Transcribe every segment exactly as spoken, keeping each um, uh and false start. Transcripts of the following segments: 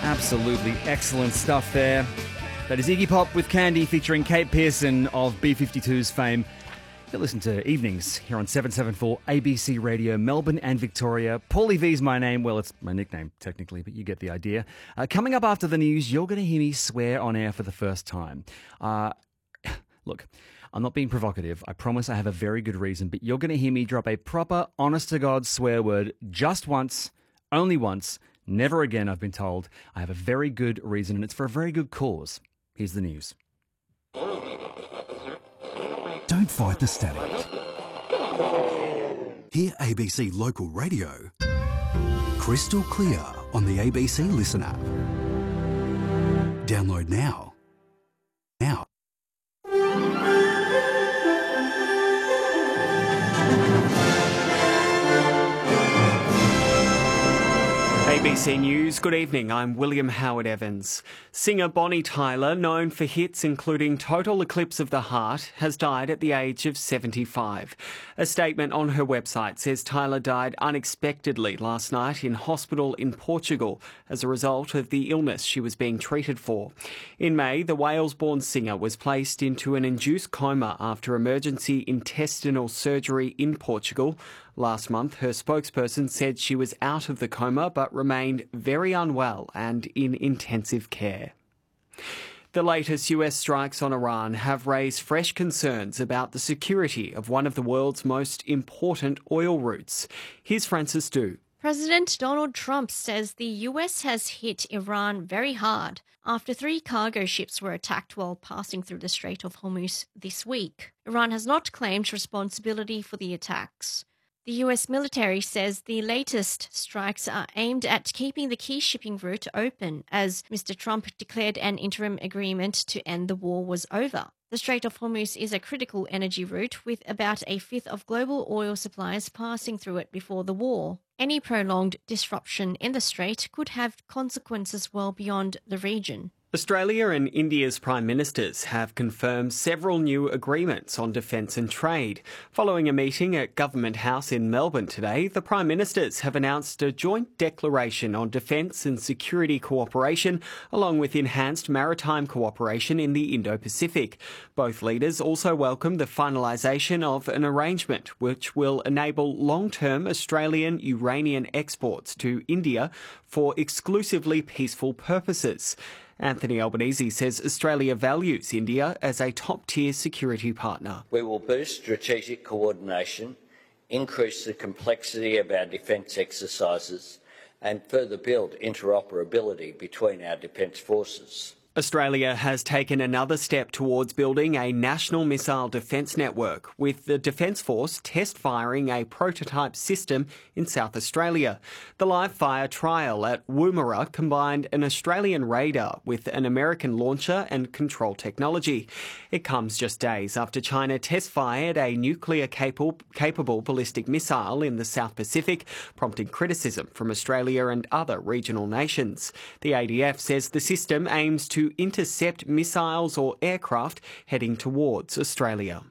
Absolutely excellent stuff there. That is Iggy Pop with Candy featuring Kate Pearson of B fifty-two's fame. You listen to Evenings here on seven seventy-four A B C Radio, Melbourne and Victoria. Paulie V's my name. Well, it's my nickname, technically, but you get the idea. Uh, coming up after the news, you're going to hear me swear on air for the first time. Uh, look, I'm not being provocative. I promise I have a very good reason, but you're going to hear me drop a proper, honest-to-God swear word just once, only once, never again, I've been told. I have a very good reason, and it's for a very good cause. Here's the news. Don't fight the static. Hear A B C Local Radio crystal clear on the A B C Listen app. Download now. Now. A B C News, good evening, I'm William Howard Evans. Singer Bonnie Tyler, known for hits including Total Eclipse of the Heart, has died at the age of seventy-five. A statement on her website says Tyler died unexpectedly last night in hospital in Portugal as a result of the illness she was being treated for. In May, the Wales-born singer was placed into an induced coma after emergency intestinal surgery in Portugal. Last month, her spokesperson said she was out of the coma but remained very unwell and in intensive care. The latest U S strikes on Iran have raised fresh concerns about the security of one of the world's most important oil routes. Here's Francis Du. President Donald Trump says the U S has hit Iran very hard after three cargo ships were attacked while passing through the Strait of Hormuz this week. Iran has not claimed responsibility for the attacks. The U S military says the latest strikes are aimed at keeping the key shipping route open, as Mister Trump declared an interim agreement to end the war was over. The Strait of Hormuz is a critical energy route with about a fifth of global oil supplies passing through it before the war. Any prolonged disruption in the strait could have consequences well beyond the region. Australia and India's Prime Ministers have confirmed several new agreements on defence and trade. Following a meeting at Government House in Melbourne today, the Prime Ministers have announced a joint declaration on defence and security cooperation, along with enhanced maritime cooperation in the Indo-Pacific. Both leaders also welcomed the finalisation of an arrangement which will enable long-term Australian uranium exports to India for exclusively peaceful purposes. Anthony Albanese says Australia values India as a top-tier security partner. We will boost strategic coordination, increase the complexity of our defence exercises and further build interoperability between our defence forces. Australia has taken another step towards building a national missile defence network, with the Defence Force test firing a prototype system in South Australia. The live fire trial at Woomera combined an Australian radar with an American launcher and control technology. It comes just days after China test fired a nuclear capable, capable ballistic missile in the South Pacific, prompting criticism from Australia and other regional nations. The A D F says the system aims to to intercept missiles or aircraft heading towards Australia.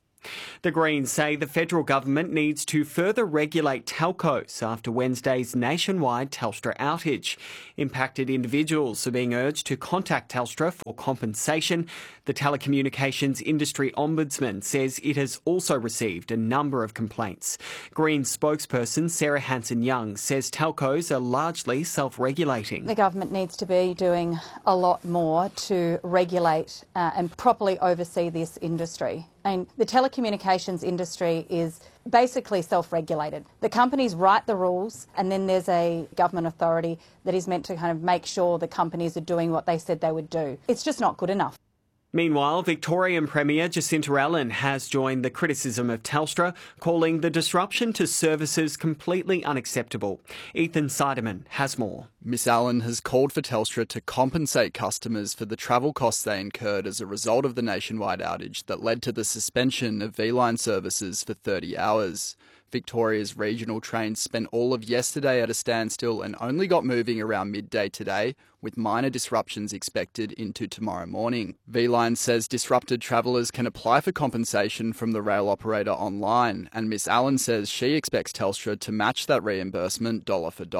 The Greens say the federal government needs to further regulate telcos after Wednesday's nationwide Telstra outage. Impacted individuals are being urged to contact Telstra for compensation. The telecommunications industry ombudsman says it has also received a number of complaints. Greens spokesperson Sarah Hanson-Young says telcos are largely self-regulating. The government needs to be doing a lot more to regulate uh, and properly oversee this industry. And the telecommunications industry is basically self-regulated. The companies write the rules and then there's a government authority that is meant to kind of make sure the companies are doing what they said they would do. It's just not good enough. Meanwhile, Victorian Premier Jacinta Allan has joined the criticism of Telstra, calling the disruption to services completely unacceptable. Ethan Seidemann has more. Miss Allan has called for Telstra to compensate customers for the travel costs they incurred as a result of the nationwide outage that led to the suspension of V-Line services for thirty hours. Victoria's regional trains spent all of yesterday at a standstill and only got moving around midday today, with minor disruptions expected into tomorrow morning. V-Line says disrupted travellers can apply for compensation from the rail operator online, and Miss Allan says she expects Telstra to match that reimbursement dollar for dollar.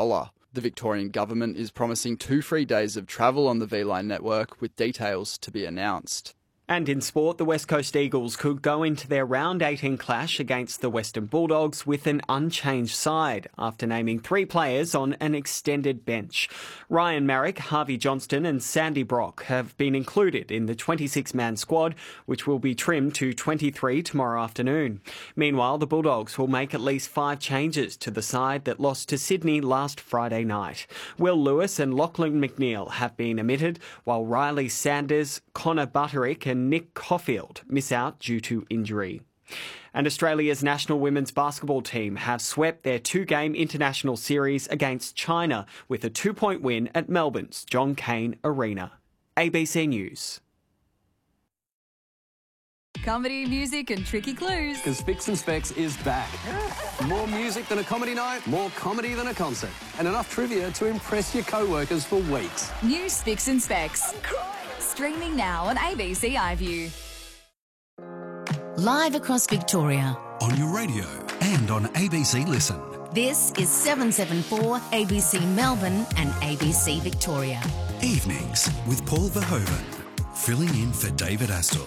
The Victorian government is promising two free days of travel on the V-Line network, with details to be announced. And in sport, the West Coast Eagles could go into their round eighteen clash against the Western Bulldogs with an unchanged side after naming three players on an extended bench. Ryan Marrick, Harvey Johnston and Sandy Brock have been included in the twenty-six man squad, which will be trimmed to twenty-three tomorrow afternoon. Meanwhile, the Bulldogs will make at least five changes to the side that lost to Sydney last Friday night. Will Lewis and Lachlan McNeil have been omitted, while Riley Sanders, Connor Butterick and Nick Caulfield miss out due to injury. And Australia's national women's basketball team have swept their two-game international series against China with a two-point win at Melbourne's John Cain Arena. A B C News. Comedy, music and tricky clues. Because Spicks and Specs is back. More music than a comedy night, more comedy than a concert. And enough trivia to impress your co-workers for weeks. New Spicks and Specs. Streaming now on A B C iView. Live across Victoria. On your radio and on A B C Listen. This is seven seven four A B C Melbourne and A B C Victoria. Evenings with Paul Verhoeven, filling in for David Astle.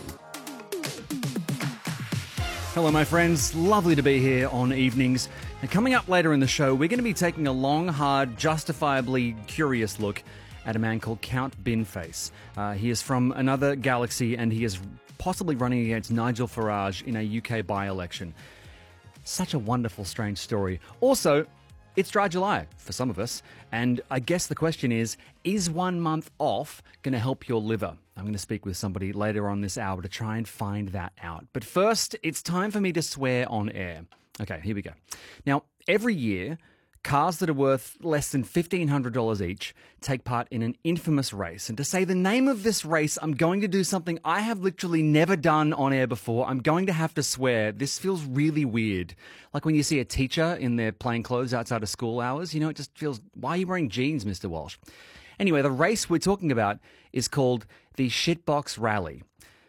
Hello, my friends. Lovely to be here on Evenings. And coming up later in the show, we're going to be taking a long, hard, justifiably curious look at a man called Count Binface. Uh, he is from another galaxy and he is possibly running against Nigel Farage in a U K by-election. Such a wonderful, strange story. Also, it's dry July for some of us, and I guess the question is, is one month off going to help your liver? I'm going to speak with somebody later on this hour to try and find that out. But first, it's time for me to swear on air. Okay, here we go. Now, every year, cars that are worth less than fifteen hundred dollars each take part in an infamous race. And to say the name of this race, I'm going to do something I have literally never done on air before. I'm going to have to swear. This feels really weird. Like when you see a teacher in their plain clothes outside of school hours, you know, it just feels, why are you wearing jeans, Mister Walsh? Anyway, the race we're talking about is called the Shitbox Rally.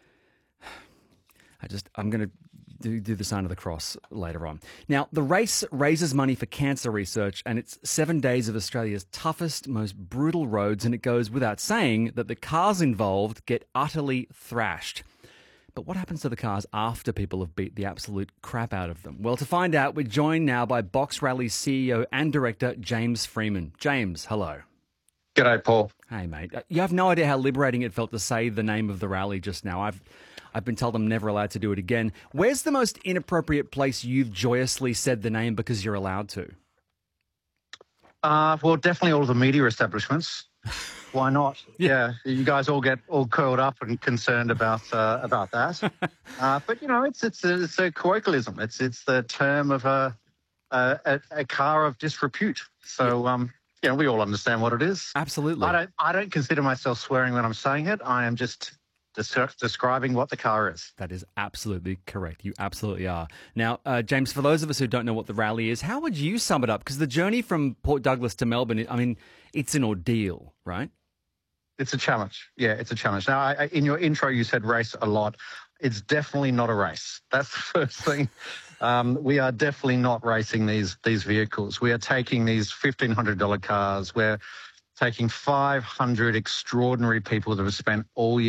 I just, I'm going to Do, do the sign of the cross later on. Now, the race raises money for cancer research, and it's seven days of Australia's toughest, most brutal roads, and it goes without saying that the cars involved get utterly thrashed. But what happens to the cars after people have beat the absolute crap out of them? Well, to find out, we're joined now by Box Rally's C E O and director, James Freeman. James, hello. G'day, Paul. Hey, mate. You have no idea how liberating it felt to say the name of the rally just now. I've I've been told I'm never allowed to do it again. Where's the most inappropriate place you've joyously said the name because you're allowed to? Uh, well, definitely all of the media establishments. Why not? yeah. yeah, you guys all get all curled up and concerned about uh, about that. uh, but you know, it's it's a, it's a colloquialism. It's it's the term of a a, a car of disrepute. So um, you know, we all understand what it is. Absolutely. I don't I don't consider myself swearing when I'm saying it. I am just describing what the car is. That is absolutely correct. You absolutely are. Now, uh, James, for those of us who don't know what the rally is, how would you sum it up? Because the journey from Port Douglas to Melbourne, I mean, it's an ordeal, right? It's a challenge. Yeah, it's a challenge. Now, I, in your intro, you said race a lot. It's definitely not a race. That's the first thing. Um, we are definitely not racing these these vehicles. We are taking these fifteen hundred dollars cars. We're taking five hundred extraordinary people that have spent all year